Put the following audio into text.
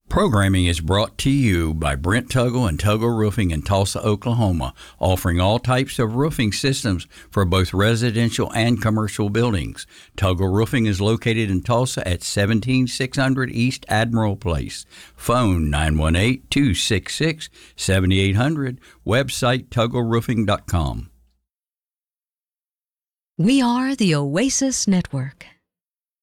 Programming is brought to you by Brent Tuggle and Tuggle Roofing in Tulsa, Oklahoma, offering all types of roofing systems for both residential and commercial buildings. Tuggle Roofing is located in Tulsa at 17600 East Admiral Place. Phone 918-266-7800. Website TuggleRoofing.com. We are the Oasis Network.